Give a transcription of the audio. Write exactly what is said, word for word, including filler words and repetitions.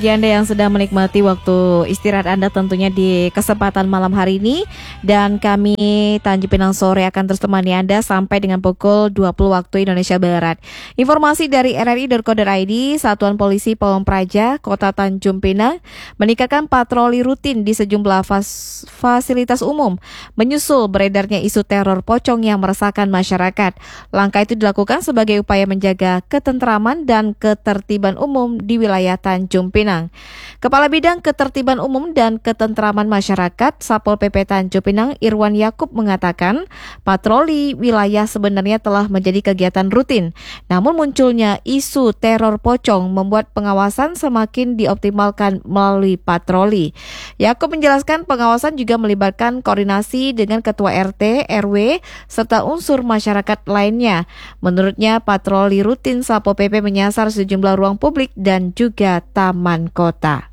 Bagi Anda yang sedang menikmati waktu istirahat Anda tentunya di kesempatan malam hari ini, dan kami Tanjung Pinang Sore akan terus temani Anda sampai dengan pukul dua puluh waktu Indonesia Barat. Informasi dari r r i titik co titik i d, Satuan Polisi Pawang Praja Kota Tanjung Pinang meningkatkan patroli rutin di sejumlah fas- fasilitas umum menyusul beredarnya isu teror pocong yang meresahkan masyarakat. Langkah itu dilakukan sebagai upaya menjaga ketentraman dan ketertiban umum di wilayah Tanjung Pinang. Kepala Bidang Ketertiban Umum dan Ketentraman Masyarakat Satpol P P Tanjung Pinang Irwan Yakub mengatakan patroli wilayah sebenarnya telah menjadi kegiatan rutin. Namun munculnya isu teror pocong membuat pengawasan semakin dioptimalkan melalui patroli. Yakub menjelaskan pengawasan juga melibatkan koordinasi dengan Ketua R T, R W, serta unsur masyarakat lainnya. Menurutnya patroli rutin Satpol P P menyasar sejumlah ruang publik dan juga taman kota.